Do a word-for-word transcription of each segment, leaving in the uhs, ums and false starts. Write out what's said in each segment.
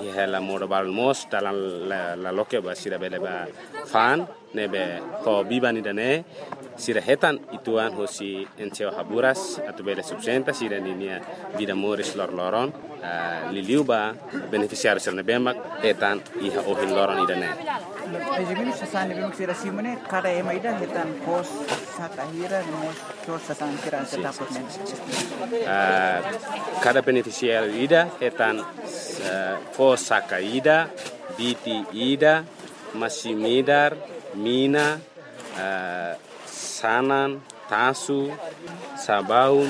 ia la moda bal mos dalam la la loke ba sira bele ba fan nebe ko bibani dane sira hetan ituan hosi enceo haburas atu bele subsenta sira ninia vida moris lor loron uh, liliuba beneficiário ser nebemak hetan iha ohin loron idane ejimini sasan nebemak sira simone kada ema ida hetan pos satahira mos tor sasan sira setapot men uh, cada beneficiário ida hetan uh, pos sakaida biti ida masimidar mina uh, sanan tasu sabaun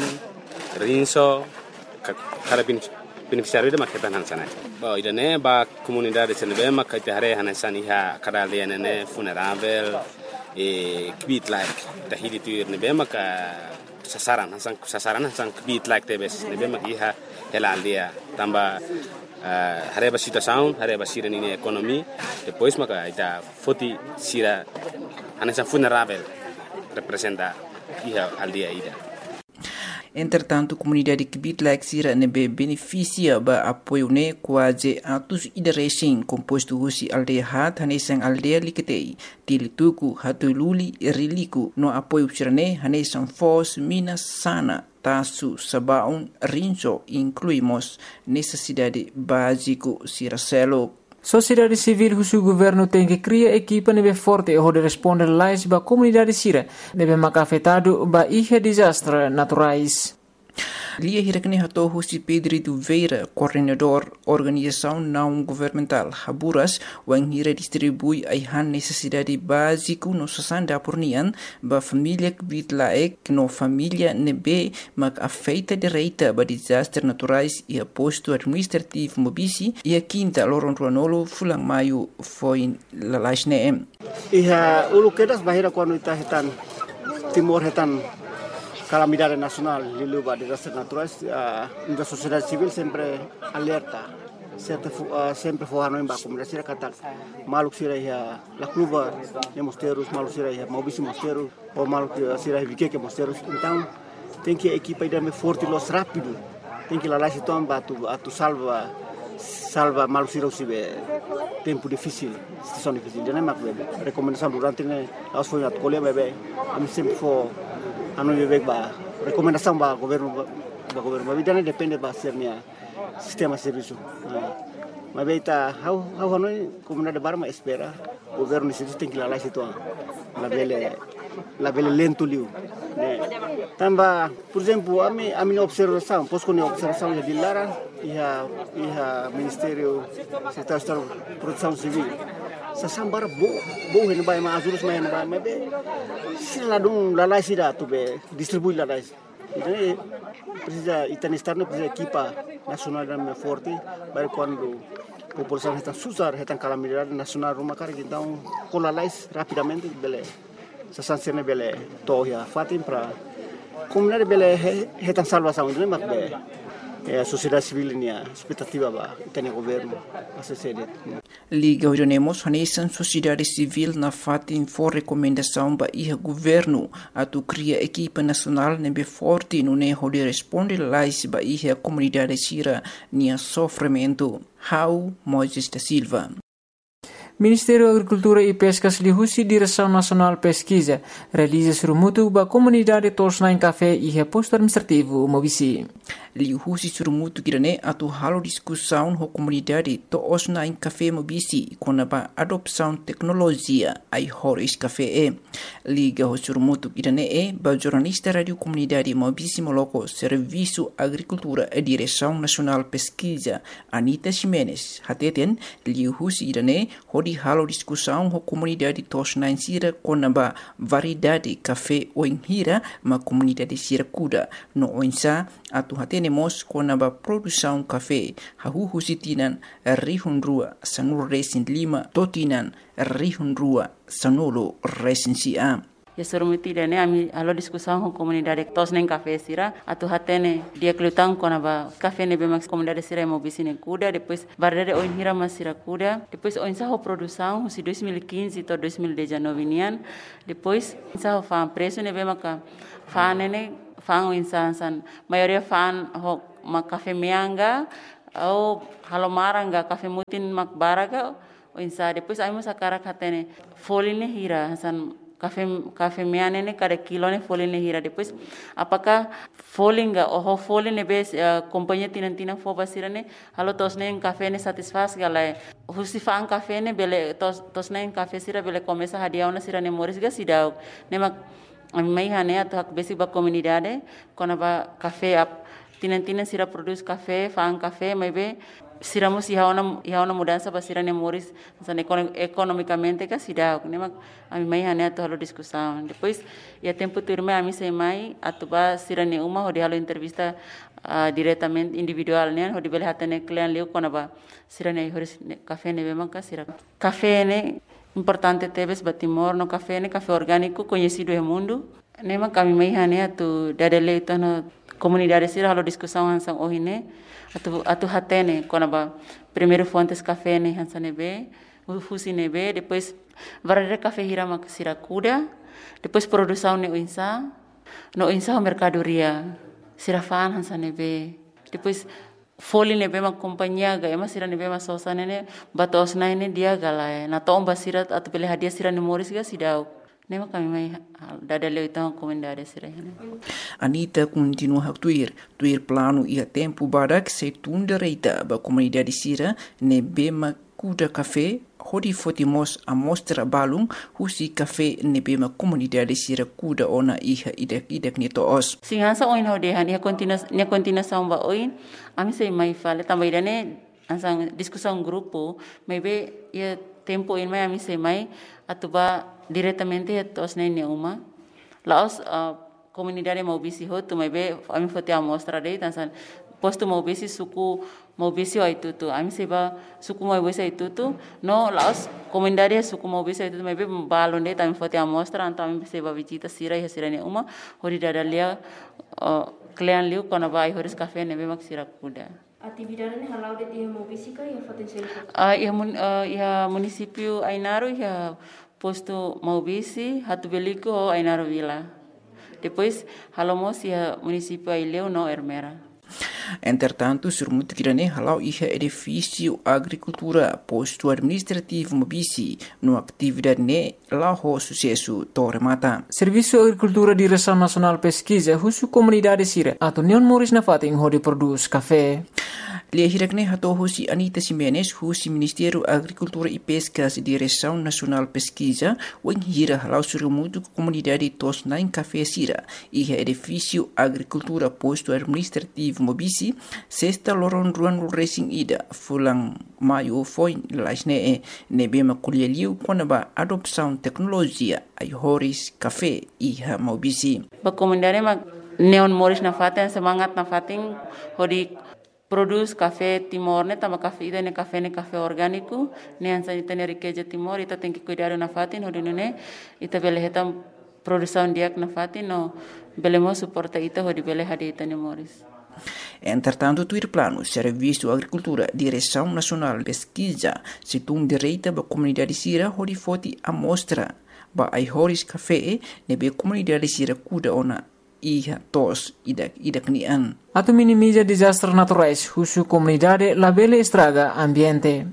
rinso kada beneficiário ida maketan hansana ba idane ba comunidade senebe makate hare hansani ha kada lianene funerável e kbit like tahili tu nebe maka sasaran hansang sasaran hansang kbit like tebes nebe mak iha helalia tamba Uh, hareba situação, hareba sira nini ekonomi, depois maka ita foti sira anessa vulnerável representa iha aldeia ida. Entretanto, a comunidade que Bitlak Sira nebe beneficia ba apoio ne quase atos ida racing composto husi aldeia hat hanesang aldeia liketei tilituku hatululi riliku no apoio sirane hanesang fos mina sana tasu sabaun rinso incluímos necessidade básico Siracelo. Sociedade civil husu governo tem que criar equipa nebe forte e hode responder lais ba comunidade sira nebe mak afetado ba ihe desastre naturais. Lia hirakne hato husi Pedro Duveira, coordenador organização não governamental Haburas, wang hira distribui aihan necessidade básico no sasanda pornian ba família Bitlaek no família nebe mak afeita direita ba desastre naturais e posto administrativo mobisi e a quinta loron ruanolo fulang maio foi la laisne. Iha ulu kedas bahira quando ita hetan timor hetan calamidade nacional liluba desastres naturais, a uh, sociedade civil sempre alerta, sempre uh, sempre forrano em baco, mas sira kata maluk sira ia la cluba de mosteiros, maluk sira ia mobisi mosteiros, ou maluk sira ia vique mosteiros, então tem que a equipa ir forte los rápido, tem que lá lá se toma atu atu salva salva maluk sira usibe tempo difícil, situação difícil, já não é mais recomendação durante né, nós foi na colhe bebê, a sempre for anu bebek ba recomendação ba governo ba governo ba bidane depende ba sernia sistema serviço mas beita how how hanoi comunidade barma espera governo isso tem que lá lá situ la bele la bele lento liu né tamba por exemplo a mi a minha observação posso com observação de Lara e a e a ministério secretário de proteção civil sa sambar bo bo hen bay ma azurus main bay ma be sila dum lalai sida tu be distribui lalai ini precisa itanistar no precisa equipa nacional da forte para quando população está susar está calamidade nacional rumah kar então com lalai rapidamente bele sa sansene bele toya fatim para comunidade bele está salvação ini mak be a sociedade civil nia expectativa ba tem governo a sede Liga Orionemos hanesan sociedade civil na fatin for recomendação ba iha governo atu cria equipa nacional nebe forte no ne hode responde lais ba iha comunidade sira nia sofrimento. How Moisés da Silva. Ministério da Agricultura e Pescas lihusi Direção Nacional Pesquisa realiza surumutu ba comunidade tosna em café e reposto administrativo mobisi. Lihusi surumutu kirane atu halo discussão ho comunidade tosna em café mobisi com a adopção tecnologia ai horis café e. Liga ho surumutu kirane e ba jornalista radio comunidade mobisi moloco Serviço Agricultura e Direção Nacional Pesquisa Anita Ximenes hateten lihusi kirane di halo discussão ho comunidade tosna em sira com a variedade café o em hira ma comunidade sira kuda no oinsa atu hatenemos com a produção café hahu husitinan rihun rua sanur resin lima totinan rihun rua sanolo resin sia. Ya surumuti dene ami alo discussão com comunidade tos nem café sira atu hatene dia klutang com a café ne bemak comunidade sira mo bisine kuda depois variedade oin hira mas sira kuda depois oin sa ho produção si dois mil e quinze to dois mil e dezenove nian depois sa ho fan preço ne bemak fan ne fan oin san san maioria fan ho ma café meanga au halo maranga kafe mutin mak baraga o insa depois ai musa kara katene foline hira hasan kafe kafe meane ne kada kilo ne foline hira depois apakah folinga oh foline bes kompanhia tinantina fo basirane halo tosne kafe ne satisfaz galai husifan kafe ne bele tos tosne kafe sira bele começa hadiah na sira ne moris ga sidau ne mak mai hane atau hak besi ba comunidade kona ba kafe ap tinan-tinan sira produce kafe fan kafe mai be sira mo si haona haona mudança ba sira ne moris san economicamente ka sida ne mak ami mai hane atau halo discussão depois ia tempo turme ami sei mai atau ba sira ne uma ho de halo entrevista uh, diretamente individual ne ho de bele hatane client leu kona ba sira ne horis kafe ne be mak sira kafe ne importante tebes batimor no kafe ne kafe orgânico conhecido no mundo nema kami mai hane atu dadele itu no comunidade sira halo discussão hansang ohine atu atu hatene kona ba primeiro fontes kafe ne hansane be fusi ne be depois varare kafe hira mak sira kuda depois produção ne insa no insa mercadoria sira fan hansane be depois Foli ne bema kompanhia ga ema sira ne bema sosa ne batos na ne dia gala na tomba sira atu pele hadiah sira ne moris ga sidau ne ma kami mai dada leu então comunidade sira ne Anita continua a tuir tuir plano ia tempo barak se tunda reita ba comunidade sira ne bema kuda café hodi fotimos amostra balung husi café ne bema comunidade sira kuda ona iha idek idek ni toos singansa oin hode han ia continua ne continua samba oin ami sei mai fale também dane ansang discussão grupo maybe ia tempo in mai ami sei mai atuba diretamente ia tos ne uma laos uh, comunidade mau bisi ho tu maybe ami fote amostra dei tansan posto mau bisi suku mau bisi o itu tu ami seba suku mau bisi itu tu no laos comunidade suku mau bisi itu maybe balon dei tami fote amostra anto ami seba visita sira ia sira ne uma hori dadalia uh, Kalian liu kona vai horis kafe ne bemak sira kuda. Atividade ne halau de dia mobisika ia potensial. Ah ia mun ia município Ainaro ia posto Maubisi hatu beliko Ainaro Vila. Depois halomos ia município Aileu no Ermera. Entretanto, surmut kirane halau iha edifício agricultura posto administrativo mobisi no atividade ne laho sucesso toremata. Serviço Agricultura Direção Nacional Pesquisa husu comunidade sira atau neon moris na fating hodi produz café. Lia hirakne hato husi Anita Simenes husi Ministério Agricultura e Pescas Direção Nacional Pesquisa wen hira halau surmutu comunidade tos nain café sira iha edifício agricultura posto administrativo mobisi sexta loron ruan racing ida fulang maio foi lasne ne bema kulialiu konaba adopção tecnologia ai horis café iha mobisi ba comunidade ma neon moris na faten semangat na fating hodi produz café Timor ne tama café ida ne café ne café orgânico ne ansa ita ne riqueza Timor ita tem que cuidar na fatin hodi ne ita bele hetam produção diak na fatin no belemo suporta ita hodi bele hadi ita ne moris. Entretanto, tuir plano Serviço Agricultura Direção Nacional Pesquisa situng direita ba comunidade sira hodi foti amostra ba ai horis café ne be comunidade sira kuda ona iha tos idak idak nian. Atau minimiza desastres naturais husu comunidade labele estraga ambiente.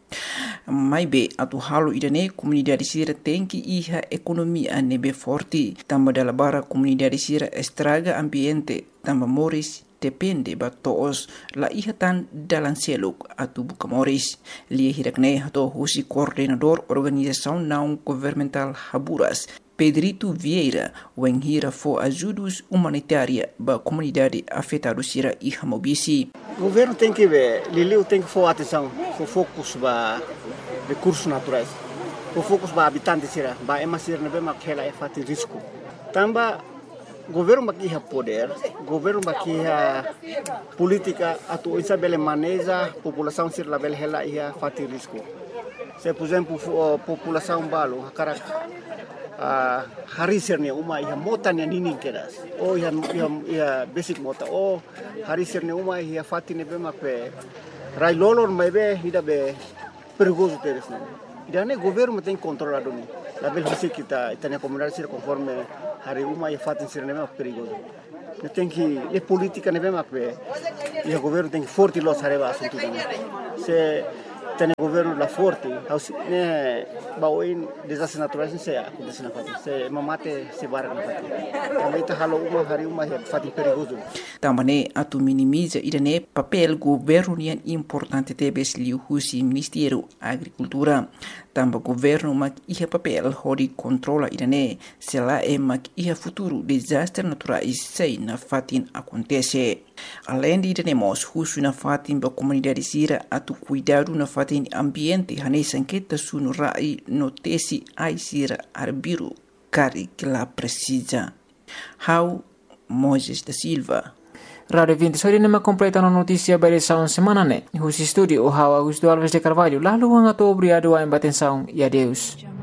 Mai be atu halo idane comunidade sira tem que iha economia nebe forte tamba dala bara comunidade sira estraga ambiente tamba moris depende ba toos la iha tan dalan seluk atu buka moris lia hirakne hato husi coordenador organização não governamental Haburas Pedrito Vieira wen hira fo ajudos humanitária ba comunidade afetada sira iha mobisi. O governo tem que ver, Liliu tem que for atenção, for focus ba recursos naturais, for focus ba habitantes sira, ba emasir na bema kela e fati risco. Tamba governo bakiha poder, governo bakiha política atu isa bele maneja população sira la bele hela ia fati risco. Se por exemplo população balo karak Uh, hari sernya uma ia mota nya nini kedas oh ia ia ia basic mota oh hari sernya uma ia fati ne bema pe rai lolor mai be ida be perigoso teres ne ida ne governo tem controlado ni la bel hisi kita itania comunidade sir conforme hari uma ia fati sir ne bema perigoso Tem que é política ne bem aqui. E o governo tem que forte los areba assunto também. Se tem o governo lá forte, né, baoin desastres naturais não se acontece na fati. Se mamate se barra na fati. Também tá halo uma hari uma é fati perigoso. Também atu minimiza irane papel governo nian importante tebes liu husi Ministério Agricultura. Tamba governo mak iha papel hori controla irane se lá é mak iha futuro desastre naturais sei na fatin acontece. Além de iremos husu na fatin ba comunidade sira atu cuidado na fatin ambiente hanesa enqueta sunu rai notesi ai sira arbiru cari que la precisa. How Moses da Silva. Radio vinte sori nama completa na notícia para essa semana né. Husi studio o How Augusto Alves de Carvalho lá luang ato obrigado a embatenção e adeus.